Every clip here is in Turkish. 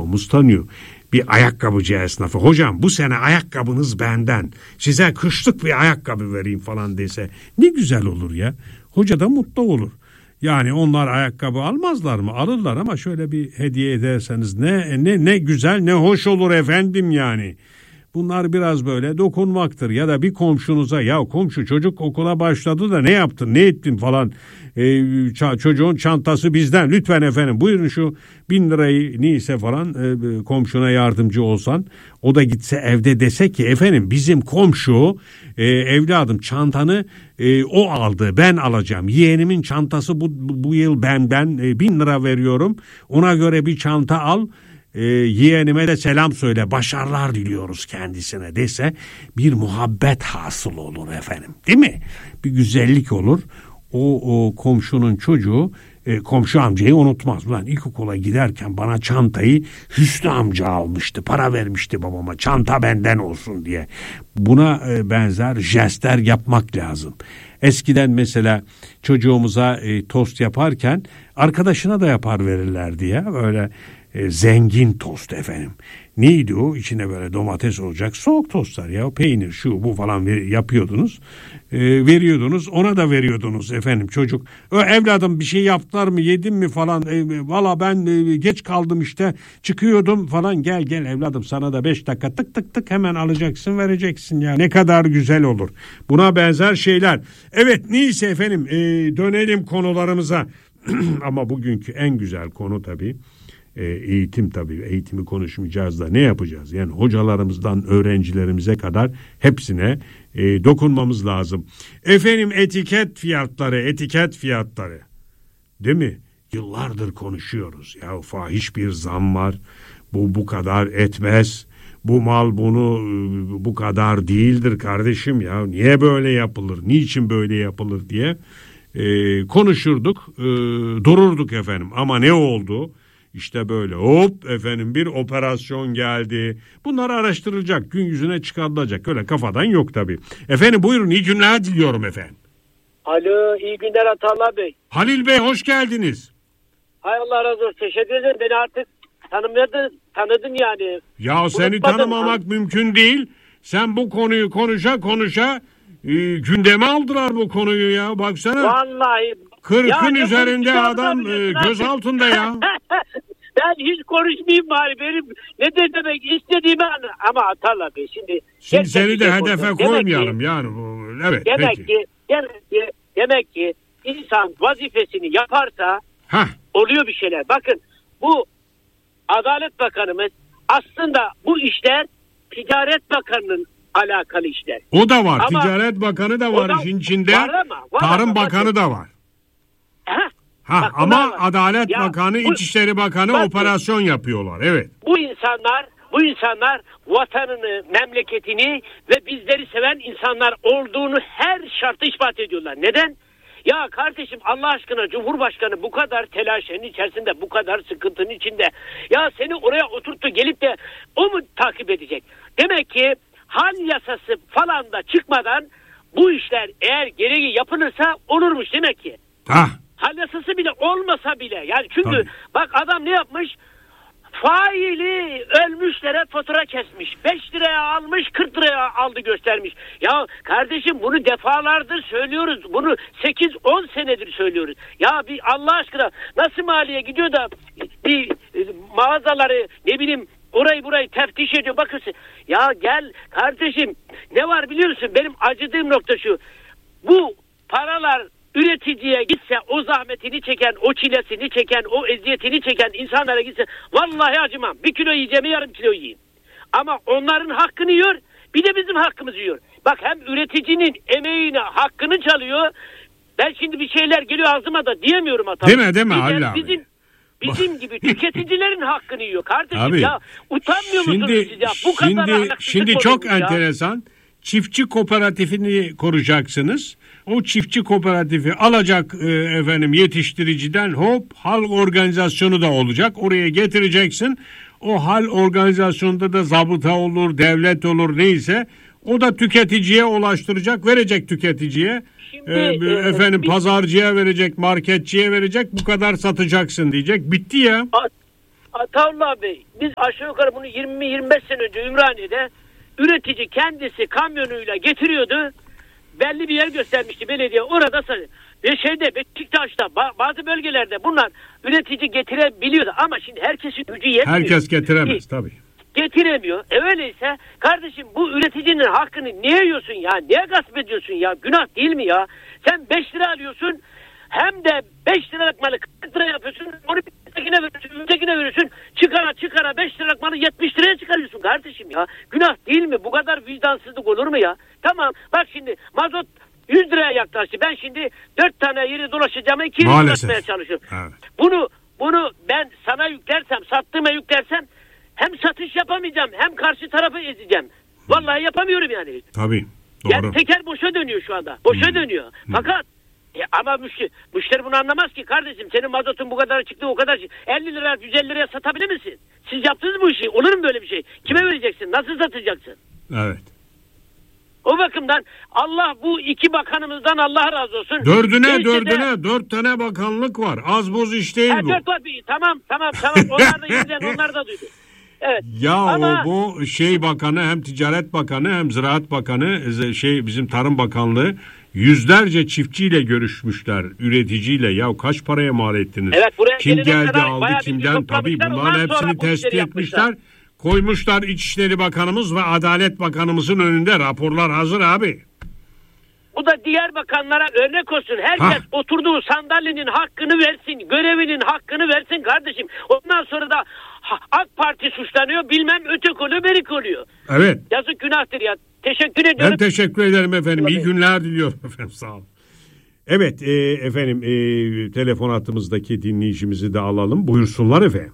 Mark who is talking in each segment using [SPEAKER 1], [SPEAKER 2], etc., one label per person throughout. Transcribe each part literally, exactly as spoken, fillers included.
[SPEAKER 1] birçoğumuz tanıyor. Bir ayakkabıcı esnafı, hocam bu sene ayakkabınız benden, size kışlık bir ayakkabı vereyim falan dese ne güzel olur ya. Hoca da mutlu olur. Yani onlar ayakkabı almazlar mı? Alırlar ama şöyle bir hediye ederseniz ne ne ne güzel, ne hoş olur efendim yani. Bunlar biraz böyle dokunmaktır. Ya da bir komşunuza, ya komşu çocuk okula başladı da ne yaptın, ne ettin falan. Ee, çocuğun çantası bizden, lütfen efendim buyurun şu bin lirayı neyse falan e, komşuna yardımcı olsan. O da gitse evde dese ki efendim bizim komşu e, evladım çantanı e, o aldı, ben alacağım. Yeğenimin çantası bu, bu yıl benden e, bin lira veriyorum, ona göre bir çanta al. E, yeğenime de selam söyle, başarılar diliyoruz kendisine dese bir muhabbet hasıl olur efendim, değil mi? Bir güzellik olur. O, o komşunun çocuğu e, komşu amcayı unutmaz. Ulan ilkokula giderken bana çantayı Hüsnü amca almıştı, para vermişti babama, çanta benden olsun diye. Buna e, benzer jestler yapmak lazım. Eskiden mesela çocuğumuza e, tost yaparken arkadaşına da yapar verirlerdi ya, böyle e, zengin tost efendim. Neydi o? İçine böyle domates olacak soğuk tostlar ya, peynir şu bu falan ver, yapıyordunuz. E, veriyordunuz, ona da veriyordunuz efendim çocuk. O evladım bir şey yaptılar mı, yedin mi falan. E, Valla ben e, geç kaldım işte, çıkıyordum falan. Gel gel evladım, sana da beş dakika tık tık tık hemen alacaksın, vereceksin ya. Ne kadar güzel olur. Buna benzer şeyler. Evet neyse efendim, e, dönelim konularımıza. Ama bugünkü en güzel konu tabii eğitim tabii. Eğitimi konuşmayacağız da ne yapacağız? Yani hocalarımızdan öğrencilerimize kadar hepsine e, dokunmamız lazım. Efendim etiket fiyatları, etiket fiyatları. Değil mi? Yıllardır konuşuyoruz. Ya fahiş bir zam var. Bu bu kadar etmez. Bu mal bunu bu kadar değildir kardeşim ya. Niye böyle yapılır? Niçin böyle yapılır diye e, konuşurduk, e, dururduk efendim. Ama ne oldu? İşte böyle hop efendim bir operasyon geldi. Bunlar araştırılacak, gün yüzüne çıkarılacak. Öyle kafadan yok tabii. Efendim buyurun, iyi günler diliyorum efendim.
[SPEAKER 2] Alo, iyi günler Atallah Bey.
[SPEAKER 1] Halil Bey hoş geldiniz.
[SPEAKER 2] Hay Allah razı olsun, teşekkür ederim. Beni artık tanımadın, tanıdın yani.
[SPEAKER 1] Ya seni Unutmadım. tanımamak ha. mümkün değil. Sen bu konuyu konuşa konuşa e, gündeme aldılar bu konuyu ya, baksana.
[SPEAKER 2] Vallahi.
[SPEAKER 1] Kırkın ya, üzerinde adam e, göz altında ya.
[SPEAKER 2] Ben hiç konuşmayayım bari, benim ne de demek istediğimi anla. Ama Atallah Bey şimdi.
[SPEAKER 1] Şimdi seni de şey hedefe oldu. koymayalım ki, yani. Evet
[SPEAKER 2] demek
[SPEAKER 1] peki.
[SPEAKER 2] Ki, demek ki, demek ki insan vazifesini yaparsa
[SPEAKER 1] Heh.
[SPEAKER 2] oluyor bir şeyler. Bakın bu Adalet Bakanımız aslında bu işler Ticaret Bakanı'nın alakalı işler.
[SPEAKER 1] O da var.
[SPEAKER 2] Ama,
[SPEAKER 1] Ticaret Bakanı da var işin içinde.
[SPEAKER 2] Var ama, var
[SPEAKER 1] Tarım
[SPEAKER 2] ama,
[SPEAKER 1] Bakanı
[SPEAKER 2] bakın.
[SPEAKER 1] da var.
[SPEAKER 2] Ha,
[SPEAKER 1] ha
[SPEAKER 2] bak,
[SPEAKER 1] ama
[SPEAKER 2] var.
[SPEAKER 1] Adalet
[SPEAKER 2] ya,
[SPEAKER 1] Bakanı,
[SPEAKER 2] bu,
[SPEAKER 1] İçişleri Bakanı
[SPEAKER 2] bak,
[SPEAKER 1] operasyon yapıyorlar. Evet.
[SPEAKER 2] Bu insanlar, bu insanlar vatanını, memleketini ve bizleri seven insanlar olduğunu her şartı ispat ediyorlar. Neden? Ya kardeşim Allah aşkına, Cumhurbaşkanı bu kadar telaşın içerisinde, bu kadar sıkıntının içinde. Ya seni oraya oturttu, gelip de o mu takip edecek? Demek ki hal yasası falan da çıkmadan bu işler eğer gereği yapılırsa olurmuş demek ki.
[SPEAKER 1] Ha.
[SPEAKER 2] Hal yasası bile olmasa bile. Yani çünkü
[SPEAKER 1] Tabii.
[SPEAKER 2] bak adam ne yapmış? Faili ölmüşlere fatura kesmiş. beş liraya almış, kırk liraya aldı göstermiş. Ya kardeşim bunu defalardır söylüyoruz. Bunu sekiz on senedir söylüyoruz. Ya bir Allah aşkına nasıl maliye gidiyor da bir mağazaları ne bileyim orayı burayı teftiş ediyor. Bakın ya gel kardeşim, ne var biliyor musun? Benim acıdığım nokta şu. Bu paralar üreticiye gitse, o zahmetini çeken, o çilesini çeken, o eziyetini çeken insanlara gitse vallahi acımam. Bir kilo yiyeceğimi yarım kilo yiyeyim. Ama onların hakkını yiyor, bir de bizim hakkımızı yiyor. Bak hem üreticinin emeğine hakkını çalıyor. Ben şimdi bir şeyler geliyor ağzıma da diyemiyorum hatta.
[SPEAKER 1] Deme deme Allah abi.
[SPEAKER 2] Bizim Bizim gibi tüketicilerin hakkını yiyor kardeşim.
[SPEAKER 1] Abi,
[SPEAKER 2] ya. Utanmıyor
[SPEAKER 1] şimdi,
[SPEAKER 2] musunuz siz ya? Bu
[SPEAKER 1] şimdi,
[SPEAKER 2] kadar
[SPEAKER 1] şimdi çok
[SPEAKER 2] ya.
[SPEAKER 1] enteresan. Çiftçi kooperatifini kuracaksınız. O çiftçi kooperatifi alacak e, efendim yetiştiriciden, hop hal organizasyonu da olacak. Oraya getireceksin. O hal organizasyonunda da zabıta olur, devlet olur, neyse. O da tüketiciye ulaştıracak, verecek tüketiciye. Şimdi, ee, e, efendim bir, pazarcıya verecek, marketçiye verecek, bu kadar satacaksın diyecek. Bitti ya.
[SPEAKER 2] Ataullah Bey, biz aşağı yukarı bunu yirmi yirmi beş sene önce Ümraniye'de üretici kendisi kamyonuyla getiriyordu. Belli bir yer göstermişti belediye. Orada ve şeyde Beşiktaş'ta bazı bölgelerde bunlar üretici getirebiliyordu. Ama şimdi herkesin gücü yetmiyor.
[SPEAKER 1] Herkes getiremez tabii.
[SPEAKER 2] Getiremiyor. E öyleyse kardeşim bu üreticinin hakkını niye yiyorsun ya? Niye gasp ediyorsun ya? Günah değil mi ya? Sen beş lira alıyorsun. Hem de beş liralık malı kırk lira yapıyorsun. Onu ötekine veriyorsun. Ötekine veriyorsun. Çıkara çıkara beş liralık malı yetmiş liraya çıkarıyorsun kardeşim ya. Günah değil mi? Bu kadar vicdansızlık olur mu ya? Tamam. Bak şimdi mazot yüz liraya yaklaştı. Ben şimdi dört tane yeri dolaşacağım. iki yeri dolaşmaya çalışıyorum. Evet. Bunu bunu ben sana yüklersem, sattığıma yüklersem hem satış yapamayacağım hem karşı tarafı ezeceğim. Vallahi yapamıyorum yani.
[SPEAKER 1] Tabii. Doğru.
[SPEAKER 2] Yani teker boşa dönüyor şu anda. Boşa hmm. dönüyor. Hmm. Fakat e, ama müşteri, müşteri bunu anlamaz ki kardeşim. Senin mazotun bu kadar çıktı, o kadar çıktı. elli lira yüz elli liraya satabilir misin? Siz yaptınız bu işi. Olur mu böyle bir şey? Kime vereceksin? Nasıl satacaksın?
[SPEAKER 1] Evet.
[SPEAKER 2] O bakımdan Allah bu iki bakanımızdan Allah razı olsun.
[SPEAKER 1] Dördüne Neyse dördüne de, dört tane bakanlık var. Az boz iş değil ha, bu.
[SPEAKER 2] Dört var. Tamam tamam tamam. Onlar da izleyen onlar da duydu. Evet.
[SPEAKER 1] Ya ama, o bu şey bakanı hem Ticaret Bakanı hem Ziraat Bakanı şey bizim Tarım Bakanlığı yüzlerce çiftçiyle görüşmüşler, üreticiyle. Ya kaç paraya mal ettiniz?
[SPEAKER 2] Evet, buraya
[SPEAKER 1] kim geldi aldı kimden? Tabii bunların hepsini tespit etmişler. Koymuşlar İçişleri Bakanımız ve Adalet Bakanımızın önünde. Raporlar hazır abi.
[SPEAKER 2] Bu da diğer bakanlara örnek olsun. Herkes ha. oturduğu sandalyenin hakkını versin. Görevinin hakkını versin kardeşim. Ondan sonra da AK Parti suçlanıyor. Bilmem ötek oluyor, berik oluyor.
[SPEAKER 1] Evet.
[SPEAKER 2] Yazık günahtır ya. Teşekkür ediyorum.
[SPEAKER 1] Ben teşekkür ederim efendim. İyi günler diliyorum efendim. Sağ olun. Evet e, efendim e, telefon hattımızdaki dinleyicimizi de alalım. Buyursunlar efendim.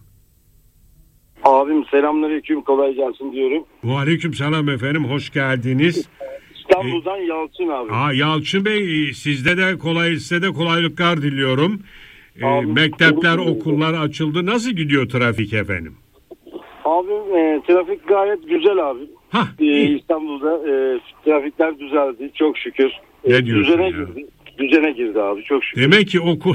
[SPEAKER 3] Abim selamünaleyküm, kolay gelsin diyorum.
[SPEAKER 1] Aleyküm selam efendim, hoş geldiniz.
[SPEAKER 3] İstanbul'dan ee, Yalçın abi.
[SPEAKER 1] Aa, Yalçın Bey, sizde de kolay size de kolaylıklar diliyorum. Ee, mektepler, okullar açıldı. Nasıl gidiyor trafik efendim?
[SPEAKER 3] Abim e, trafik gayet güzel abi.
[SPEAKER 1] Hah,
[SPEAKER 3] ee, İstanbul'da e, trafikler düzeldi çok şükür.
[SPEAKER 1] Ne e, diyorsun
[SPEAKER 3] düzene
[SPEAKER 1] ya?
[SPEAKER 3] girdi. Düzene girdi abi çok şükür.
[SPEAKER 1] Demek ki okul...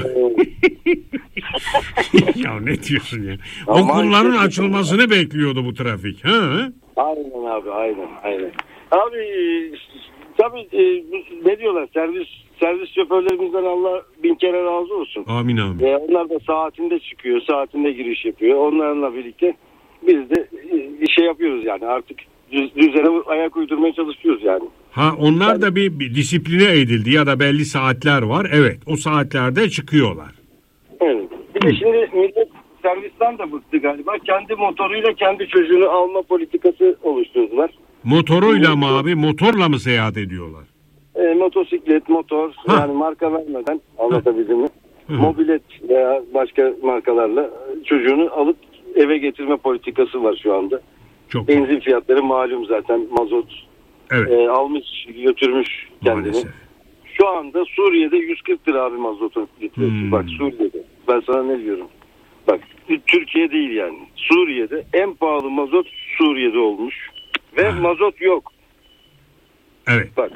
[SPEAKER 1] ya ne diyorsun ya? Ama okulların işte... açılmasını bekliyordu bu trafik. Ha?
[SPEAKER 3] Aynen abi, aynen aynen. Abi tabii e, ne diyorlar, servis servis şoförlerimizden Allah bin kere razı olsun.
[SPEAKER 1] Amin amin.
[SPEAKER 3] E, onlar da saatinde çıkıyor, saatinde giriş yapıyor. Onlarla birlikte biz de e, şey yapıyoruz yani, artık düz, düzene ayak uydurmaya çalışıyoruz yani.
[SPEAKER 1] Ha, onlar yani, da bir, bir disipline edildi ya da belli saatler var. Evet, o saatlerde çıkıyorlar.
[SPEAKER 3] Evet. Bir de şimdi millet servisten de bıktı galiba. Kendi motoruyla kendi çocuğunu alma politikası oluşturdular.
[SPEAKER 1] Motoruyla mı abi? Motorla mı seyahat ediyorlar?
[SPEAKER 3] E, motosiklet, motor, ha. yani marka vermeden, anlatabildim mi? Mobilet veya başka markalarla çocuğunu alıp eve getirme politikası var şu anda.
[SPEAKER 1] Çok
[SPEAKER 3] Benzin var. Fiyatları malum zaten, mazot
[SPEAKER 1] evet.
[SPEAKER 3] e, almış götürmüş kendini. Maalesef. Şu anda Suriye'de yüz kırk lira abi mazotun litresi. Hmm. Bak Suriye'de. Ben sana ne diyorum? Bak Türkiye değil yani. Suriye'de en pahalı mazot Suriye'de olmuş. Ve ha. mazot yok.
[SPEAKER 1] Evet.
[SPEAKER 3] Bak.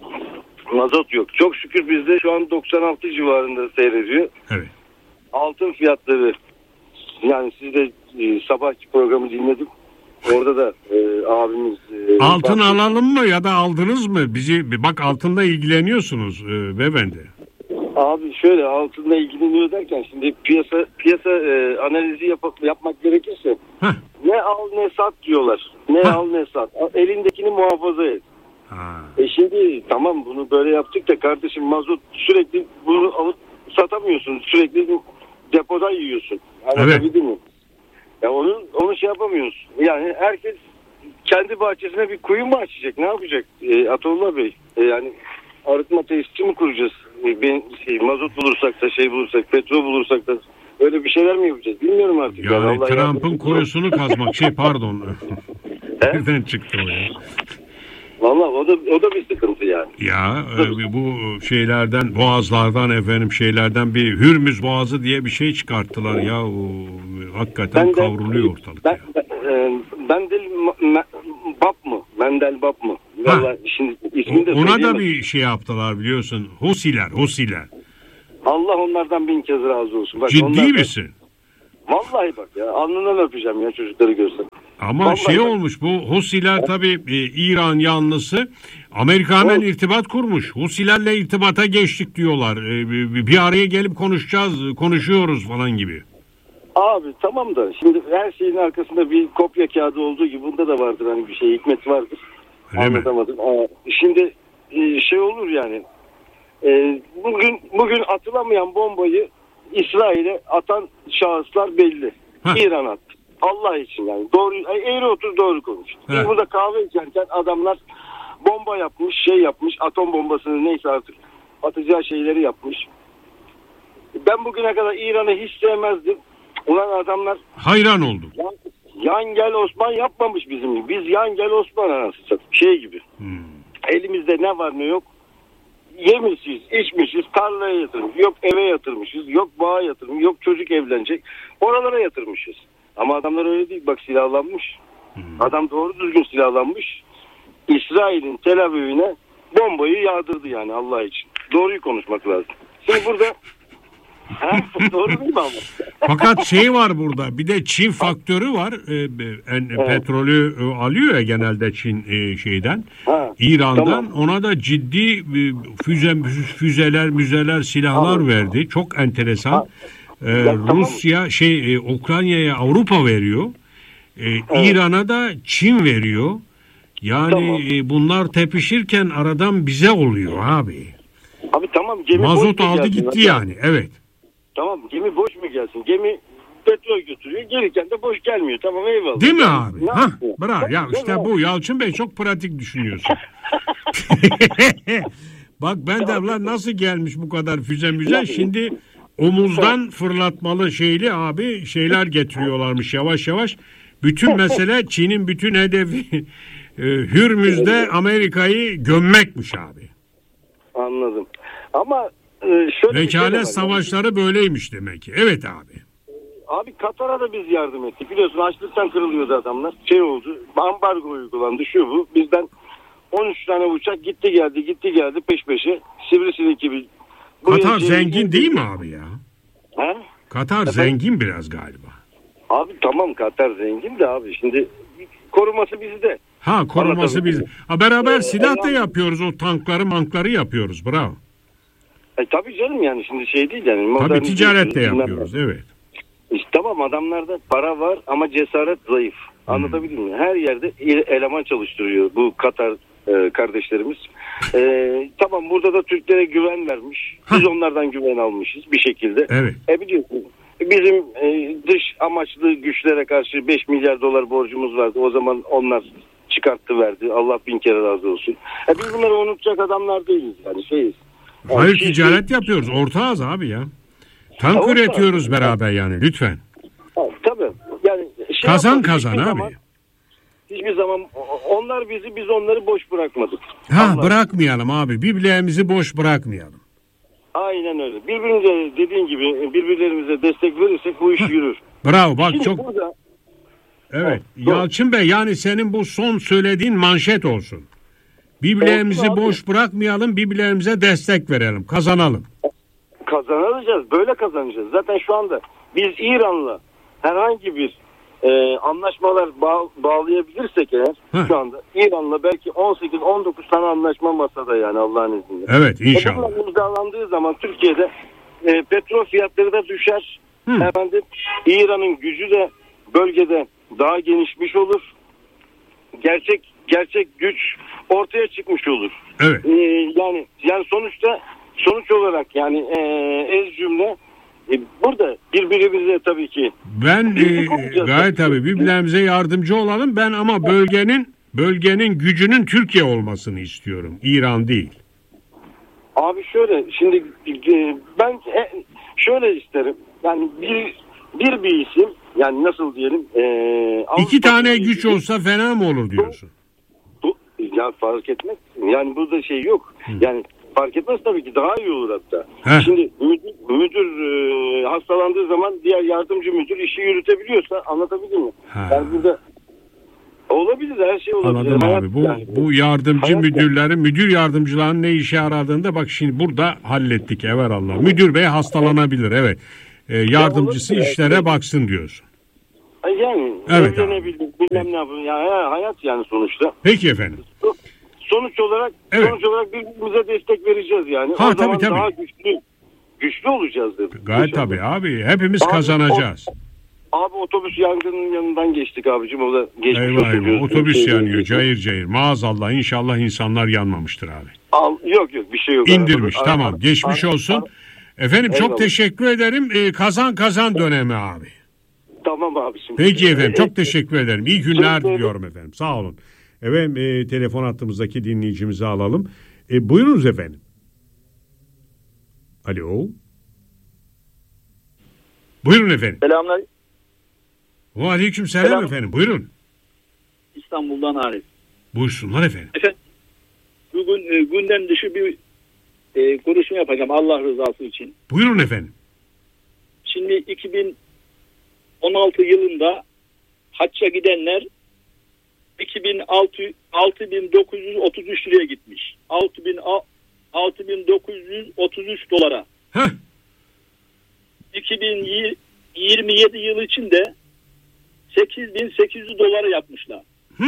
[SPEAKER 3] Mazot yok. Çok şükür bizde şu an doksan altı civarında seyrediyor.
[SPEAKER 1] Evet.
[SPEAKER 3] Altın fiyatları, yani siz de e, sabahki programı dinledim. Orada da e, abimiz... E,
[SPEAKER 1] altın bak, alalım mı ya da aldınız mı? Bizi bak, altınla ilgileniyorsunuz e, beyefendi.
[SPEAKER 3] Abi şöyle, altınla ilgileniyor derken şimdi piyasa piyasa e, analizi yap, yapmak gerekirse Heh. ne al ne sat diyorlar. Ne Heh. al ne sat. Elindekini muhafaza et. Ha. E şimdi tamam, bunu böyle yaptık da kardeşim, mazot sürekli bunu alıp satamıyorsun. Sürekli depodan yiyorsun. Anlatabildim mi? Ya onu, onu şey yapamıyorsun. Yani herkes kendi bahçesine bir kuyu mu açacak? Ne yapacak? E, Ataullah Bey. E, yani arıtma tesisi mi kuracağız? E, ben, şey, mazot bulursak da şey bulursak, petrol bulursak da öyle bir şeyler mi yapacağız? Bilmiyorum artık.
[SPEAKER 1] Ya yani Trump'ın kuyusunu kazmak şey pardon. Nereden çıktı o ya?
[SPEAKER 3] Vallahi o da o da bir sıkıntı yani.
[SPEAKER 1] Ya e, bu şeylerden, boğazlardan efendim şeylerden bir Hürmüz Boğazı diye bir şey çıkarttılar ya. O, hakikaten ben kavruluyor de, ortalık. Ben,
[SPEAKER 3] ben, e, Mendel me, Bap mı? Mendel Bap mı? Vallahi şimdi ismini de
[SPEAKER 1] ona da bir şey yaptılar biliyorsun. Husiler, Husiler.
[SPEAKER 3] Allah onlardan bin kez razı olsun. Bak,
[SPEAKER 1] ciddi
[SPEAKER 3] onlardan,
[SPEAKER 1] misin?
[SPEAKER 3] Vallahi bak ya, alnından öpeceğim ya çocukları görsem.
[SPEAKER 1] Ama
[SPEAKER 3] Vallahi
[SPEAKER 1] şey
[SPEAKER 3] bak.
[SPEAKER 1] olmuş, bu Husiler tabii e, İran yanlısı, Amerika hemen
[SPEAKER 3] Evet.
[SPEAKER 1] irtibat kurmuş. Husilerle irtibata geçtik diyorlar. E, bir, bir araya gelip konuşacağız, konuşuyoruz falan gibi.
[SPEAKER 3] Abi tamam da şimdi her şeyin arkasında bir kopya kağıdı olduğu gibi bunda da vardır hani bir şey, hikmet vardır.
[SPEAKER 1] Öyle mi?
[SPEAKER 3] Anlatamadım. Aa, şimdi e, şey olur yani e, bugün bugün atılamayan bombayı İsrail'e atan şahıslar belli.
[SPEAKER 1] Heh.
[SPEAKER 3] İran attı. Allah için yani. Doğru, eğri otur doğru konuş. Biz
[SPEAKER 1] Evet.
[SPEAKER 3] burada kahve içerken adamlar bomba yapmış, şey yapmış, atom bombasını neyse artık atacağı şeyleri yapmış. Ben bugüne kadar İran'ı hiç sevmezdim. Ulan adamlar
[SPEAKER 1] Hayran oldum.
[SPEAKER 3] yan, yan gel Osman yapmamış bizim gibi. Biz yan gel Osman anasını satayım. Şey gibi.
[SPEAKER 1] Hmm.
[SPEAKER 3] Elimizde ne var ne yok. Yemişiz, içmişiz, tarlaya yatırmışız. Yok eve yatırmışız, yok bağa yatırmışız, yok çocuk evlenecek. Oralara yatırmışız. Ama adamlar öyle değil. Bak silahlanmış.
[SPEAKER 1] Hmm.
[SPEAKER 3] Adam doğru düzgün silahlanmış. İsrail'in Tel Aviv'ine bombayı yağdırdı yani Allah için. Doğruyu konuşmak lazım. Şimdi burada ha, doğru değil mi ama?
[SPEAKER 1] Fakat şey var burada, bir de Çin faktörü var. E, en,
[SPEAKER 3] Evet.
[SPEAKER 1] Petrolü e, alıyor ya genelde Çin e, şeyden,
[SPEAKER 3] Ha,
[SPEAKER 1] İran'dan.
[SPEAKER 3] tamam.
[SPEAKER 1] Ona da ciddi e, füze, füzeler, müzeler, silahlar
[SPEAKER 3] Tamam.
[SPEAKER 1] verdi. Çok enteresan.
[SPEAKER 3] Ha.
[SPEAKER 1] E,
[SPEAKER 3] Ya, tamam.
[SPEAKER 1] Rusya şey e, Ukrayna'ya Avrupa veriyor. E, İran'a da Çin veriyor. Yani
[SPEAKER 3] Tamam.
[SPEAKER 1] e, bunlar tepişirken aradan bize oluyor abi.
[SPEAKER 3] Abi tamam gemi boş
[SPEAKER 1] Mazot
[SPEAKER 3] mu
[SPEAKER 1] aldı
[SPEAKER 3] gelsin?
[SPEAKER 1] gitti yani. Evet.
[SPEAKER 3] Tamam gemi boş mu gelsin? Gemi petrol götürüyor. Gelirken de boş gelmiyor. Tamam eyvallah.
[SPEAKER 1] Değil mi
[SPEAKER 3] Yani
[SPEAKER 1] abi?
[SPEAKER 3] ne
[SPEAKER 1] Ha,
[SPEAKER 3] yapıyor?
[SPEAKER 1] bravo. Ya
[SPEAKER 3] Tabii,
[SPEAKER 1] işte
[SPEAKER 3] değil mi
[SPEAKER 1] bu
[SPEAKER 3] abi?
[SPEAKER 1] Yalçın Bey çok pratik düşünüyorsun. Bak ben de lan nasıl gelmiş bu kadar füze müze. Şimdi omuzdan fırlatmalı şeyli abi şeyler getiriyorlarmış yavaş yavaş. Bütün mesele Çin'in bütün hedefi e, Hürmüz'de Amerika'yı gömmekmiş abi.
[SPEAKER 3] Anladım. Ama e, şöyle bir şey de var.
[SPEAKER 1] Vekalet savaşları böyleymiş demek ki. Evet abi.
[SPEAKER 3] Abi Katar'a da biz yardım ettik. Biliyorsun açlıktan kırılıyordu adamlar. Şey oldu. Ambargo uygulandı şu bu. Bizden on üç tane uçak gitti geldi gitti geldi peş peşe. Sivrisinek gibi. Buraya
[SPEAKER 1] Katar
[SPEAKER 3] şey-
[SPEAKER 1] zengin değil mi abi ya?
[SPEAKER 3] Ha?
[SPEAKER 1] Katar zengin biraz galiba.
[SPEAKER 3] Abi tamam Katar zengin de abi. Şimdi koruması bizde.
[SPEAKER 1] Ha koruması
[SPEAKER 3] Anladım.
[SPEAKER 1] biz. Ha beraber
[SPEAKER 3] Ee,
[SPEAKER 1] silah da
[SPEAKER 3] anladım.
[SPEAKER 1] yapıyoruz, o tankları mankları yapıyoruz. Bravo.
[SPEAKER 3] E, tabii canım yani şimdi şey değil yani.
[SPEAKER 1] Tabii
[SPEAKER 3] modern
[SPEAKER 1] ticaret de
[SPEAKER 3] bilmem ne.
[SPEAKER 1] yapıyoruz, evet.
[SPEAKER 3] İşte tamam adamlarda para var ama cesaret zayıf. Anlatabildim mi? Her yerde eleman çalıştırıyor bu Katar e, kardeşlerimiz. E, tamam burada da Türklere güven vermiş. Biz onlardan güven almışız bir şekilde.
[SPEAKER 1] Evet.
[SPEAKER 3] E biliyorsun bizim e, dış amaçlı güçlere karşı beş milyar dolar borcumuz vardı. O zaman onlar çıkarttı verdi. Allah bin kere razı olsun. E, biz bunları unutacak adamlar değiliz yani şeyiz. Yani
[SPEAKER 1] Hayır
[SPEAKER 3] şey-
[SPEAKER 1] ticaret yapıyoruz. Ortağız abi ya. Tank
[SPEAKER 3] Ha, ortağız.
[SPEAKER 1] üretiyoruz beraber yani lütfen.
[SPEAKER 3] Ha, tabii. Yani şey
[SPEAKER 1] Kazan
[SPEAKER 3] yapmadık,
[SPEAKER 1] kazan
[SPEAKER 3] hiçbir
[SPEAKER 1] abi.
[SPEAKER 3] zaman- Hiçbir zaman onlar bizi biz onları boş bırakmadık.
[SPEAKER 1] Ha
[SPEAKER 3] Allah.
[SPEAKER 1] bırakmayalım abi. Birbirlerimizi boş bırakmayalım.
[SPEAKER 3] Aynen öyle. Birbirimize dediğin gibi birbirlerimize destek verirsek bu iş yürür.
[SPEAKER 1] Bravo bak
[SPEAKER 3] Şimdi
[SPEAKER 1] çok
[SPEAKER 3] burada
[SPEAKER 1] evet.
[SPEAKER 3] Doğru.
[SPEAKER 1] Yalçın Bey yani senin bu son söylediğin manşet olsun. Birbirlerimizi
[SPEAKER 3] Olsun abi.
[SPEAKER 1] boş bırakmayalım, birbirlerimize destek verelim, kazanalım.
[SPEAKER 3] kazanacağız. Böyle kazanacağız. Zaten şu anda biz İran'la herhangi bir e, anlaşmalar bağ, bağlayabilirsek eğer
[SPEAKER 1] Heh.
[SPEAKER 3] şu anda İran'la belki on sekiz on dokuz tane anlaşma masada yani Allah'ın izniyle.
[SPEAKER 1] Evet
[SPEAKER 3] E,
[SPEAKER 1] inşallah.
[SPEAKER 3] bunlar imzalandığı zaman Türkiye'de e, petrol fiyatları da düşer.
[SPEAKER 1] Hı.
[SPEAKER 3] Efendim İran'ın gücü de bölgede daha genişmiş olur. Gerçek gerçek güç ortaya çıkmış olur.
[SPEAKER 1] Evet.
[SPEAKER 3] Ee, yani yani sonuçta sonuç olarak yani e, ez cümle e, burada birbirimize tabii ki
[SPEAKER 1] Ben e,
[SPEAKER 3] Birlik olacağız.
[SPEAKER 1] gayet tabii birbirlerimize yardımcı olalım. Ben ama bölgenin bölgenin gücünün Türkiye olmasını istiyorum. İran değil.
[SPEAKER 3] abi şöyle şimdi e, ben e, şöyle isterim yani bir bir bir isim yani nasıl diyelim e,
[SPEAKER 1] İki
[SPEAKER 3] Avrupa
[SPEAKER 1] tane
[SPEAKER 3] Birliği-
[SPEAKER 1] güç olsa fena mı olur diyorsun?
[SPEAKER 3] Bu, ya fark etmez. Yani burada şey yok. Yani fark etmez tabii ki daha iyi olur hatta.
[SPEAKER 1] Heh.
[SPEAKER 3] Şimdi müdür, müdür e, hastalandığı zaman diğer yardımcı müdür işi yürütebiliyorsa anlatabildim mi?
[SPEAKER 1] Ha.
[SPEAKER 3] Yani burada olabilir her şey olabilir.
[SPEAKER 1] Anladım
[SPEAKER 3] Hayat
[SPEAKER 1] abi. Bu
[SPEAKER 3] yani.
[SPEAKER 1] bu yardımcı
[SPEAKER 3] Hayat
[SPEAKER 1] müdürlerin, müdür yardımcılarının ne işe yaradığında bak şimdi burada hallettik evelallah. Müdür bey hastalanabilir evet. e, yardımcısı ya, işlere evet. baksın diyorsun.
[SPEAKER 3] Yani
[SPEAKER 1] evet
[SPEAKER 3] evlenebildik, bilmem ne yapalım. Yani hayat yani sonuçta.
[SPEAKER 1] Peki efendim.
[SPEAKER 3] Sonuç olarak evet. sonuç olarak birbirimize destek vereceğiz yani.
[SPEAKER 1] Ha,
[SPEAKER 3] o
[SPEAKER 1] tabii,
[SPEAKER 3] zaman
[SPEAKER 1] tabii.
[SPEAKER 3] daha güçlü güçlü olacağız dedim.
[SPEAKER 1] Gayet tabii abi. Hepimiz abi, kazanacağız.
[SPEAKER 3] O, abi otobüs yangının yanından geçtik abicim. O da geçmiş.
[SPEAKER 1] Eyvah eyvah. Otobüs yanıyor cayır cayır. Maazallah, inşallah insanlar yanmamıştır abi.
[SPEAKER 3] Al, yok yok bir şey yok.
[SPEAKER 1] İndirmiş
[SPEAKER 3] abi.
[SPEAKER 1] tamam.
[SPEAKER 3] Ar-
[SPEAKER 1] Geçmiş
[SPEAKER 3] ar-
[SPEAKER 1] olsun.
[SPEAKER 3] ar-
[SPEAKER 1] Efendim
[SPEAKER 3] Eyvallah.
[SPEAKER 1] çok teşekkür ederim. Ee, kazan kazan dönemi abi.
[SPEAKER 3] Tamam abiciğim.
[SPEAKER 1] Peki efendim çok teşekkür ederim. İyi günler diliyorum efendim. Sağ olun. Efendim e, telefon hattımızdaki dinleyicimizi alalım. E, buyurunuz efendim. Alo. Buyurun efendim.
[SPEAKER 4] Selamlar.
[SPEAKER 1] Aleyküm selam, selam efendim. Buyurun.
[SPEAKER 4] İstanbul'dan Arif.
[SPEAKER 1] Buyursunlar efendim.
[SPEAKER 4] Efendim bugün e, gündem dışı bir e, konuşma yapacağım Allah rızası için.
[SPEAKER 1] Buyurun efendim.
[SPEAKER 4] Şimdi iki bin on altı yılında hacca gidenler iki bin altı bin dokuz yüz otuz üç liraya gitmiş. altı bin dokuz yüz otuz üç dolara.
[SPEAKER 1] Heh.
[SPEAKER 4] iki bin yirmi yedi yıl içinde sekiz bin sekiz yüz dolara yapmışlar.
[SPEAKER 1] Hı.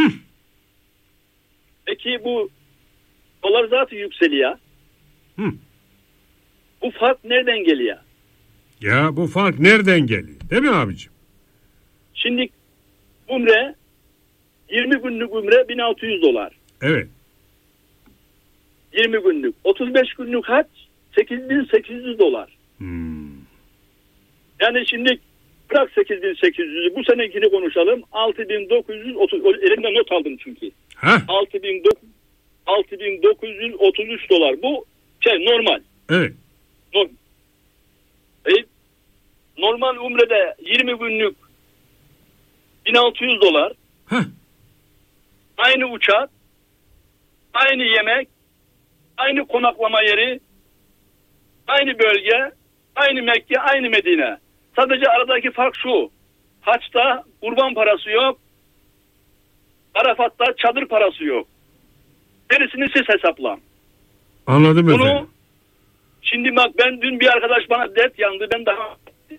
[SPEAKER 4] Peki bu dolar zaten yükseliyor.
[SPEAKER 1] Hı.
[SPEAKER 4] Bu fark nereden geliyor?
[SPEAKER 1] Ya bu fark nereden geliyor? Değil mi abicim?
[SPEAKER 4] Şimdi umre yirmi günlük umre bin altı yüz dolar.
[SPEAKER 1] Evet.
[SPEAKER 4] yirmi günlük. otuz beş günlük hac sekiz bin sekiz yüz dolar.
[SPEAKER 1] Hmm.
[SPEAKER 4] Yani şimdi bırak sekiz bin sekiz yüzü bu senekini konuşalım. altı bin dokuz yüz otuz elimde not aldım çünkü. altı bin dokuz yüz otuz üç dolar. Bu şey normal.
[SPEAKER 1] Evet.
[SPEAKER 4] Normal. E, normal umrede yirmi günlük bin altı yüz dolar.
[SPEAKER 1] Heh.
[SPEAKER 4] Aynı uçak, aynı yemek, aynı konaklama yeri, aynı bölge, aynı Mekke, aynı Medine. Sadece aradaki fark şu. Haçta kurban parası yok. Arafat'ta çadır parası yok. Gerisini siz hesapla.
[SPEAKER 1] Anladım
[SPEAKER 4] Bunu,
[SPEAKER 1] efendim.
[SPEAKER 4] şimdi bak ben dün bir arkadaş bana dert yandı. Ben daha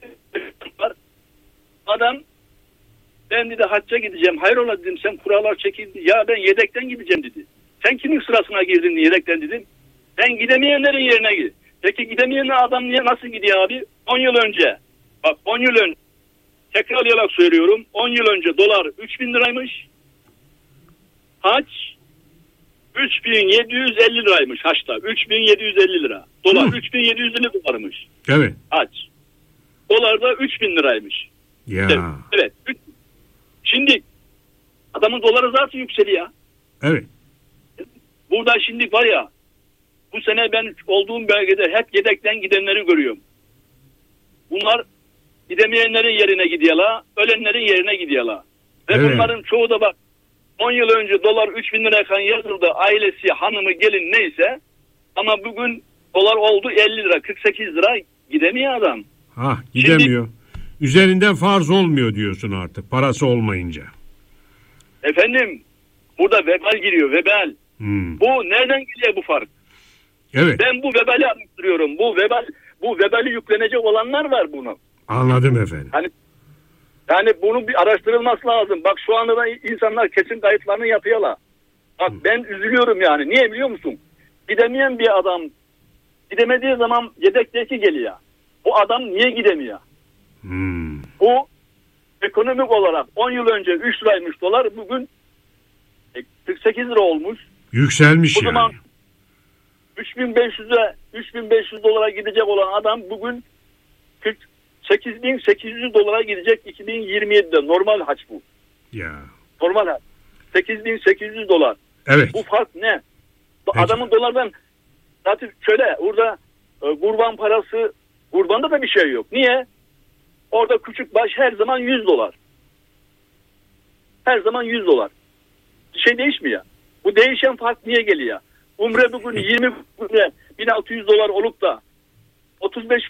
[SPEAKER 4] adam ben dedi hacca gideceğim. Hayrola dedim sen kurallar çekildi. Ya ben yedekten gideceğim dedi. Sen kimin sırasına girdin yedekten dedim. Ben gidemeyenlerin yerine gir. Peki gidemeyen adam niye nasıl gidiyor abi? on yıl önce. Bak on yıl önce. Tekrarlayarak söylüyorum. on yıl önce dolar üç bin liraymış. Hac üç bin yedi yüz elli liraymış haçta. üç bin yedi yüz elli lira. Dolar üç bin yedi yüz elli dolarmış.
[SPEAKER 1] Evet.
[SPEAKER 4] Hac. Dolar da üç bin liraymış.
[SPEAKER 1] Ya.
[SPEAKER 4] Evet. evet. Şimdi adamın doları zaten yükseliyor.
[SPEAKER 1] Evet.
[SPEAKER 4] Burada şimdi var ya bu sene ben olduğum bölgede hep yedekten gidenleri görüyorum. Bunlar gidemeyenlerin yerine gidiyorlar, ölenlerin yerine gidiyorlar. Ve evet. bunların çoğu da bak on yıl önce dolar üç bin lirayken yazıldı, ailesi, hanımı, gelin neyse ama bugün dolar oldu elli lira, kırk sekiz lira gidemiyor adam.
[SPEAKER 1] Ha, gidemiyor. Şimdi, üzerinden farz olmuyor diyorsun artık parası olmayınca.
[SPEAKER 4] Efendim burada vebal giriyor, vebal.
[SPEAKER 1] Hmm.
[SPEAKER 4] Bu nereden geliyor bu fark?
[SPEAKER 1] Evet.
[SPEAKER 4] Ben bu vebali anlattırıyorum. Bu vebal, bu vebali yüklenecek olanlar var bunu.
[SPEAKER 1] Anladım efendim.
[SPEAKER 4] Hani yani bunu bir araştırılması lazım. Bak şu anda da insanlar kesin kayıtlarını yapıyorlar. Bak hmm. ben üzülüyorum yani. Niye biliyor musun? Gidemeyen bir adam gidemediği zaman yedekteki geliyor. Bu adam niye gidemiyor?
[SPEAKER 1] Hmm.
[SPEAKER 4] Bu ekonomik olarak on yıl önce üç liraymış dolar, bugün kırk sekiz lira olmuş.
[SPEAKER 1] Yükselmiş
[SPEAKER 4] o
[SPEAKER 1] yani.
[SPEAKER 4] Zaman üç bin beş yüze üç bin beş yüz dolara gidecek olan adam bugün kırk sekiz bin sekiz yüz dolara gidecek iki bin yirmi yedide. Normal haç bu.
[SPEAKER 1] Ya.
[SPEAKER 4] Normal haç. sekiz bin sekiz yüz dolar.
[SPEAKER 1] Evet.
[SPEAKER 4] Bu fark ne?
[SPEAKER 1] Peki.
[SPEAKER 4] Adamın dolardan zaten şöyle orada e, kurban parası, kurbanda da bir şey yok. Niye? Orada küçük baş her zaman yüz dolar. Her zaman yüz dolar. Bir şey değişmiyor. Bu değişen fark niye geliyor? Umre bugün yirmi bin altı yüz dolar olup da otuz beş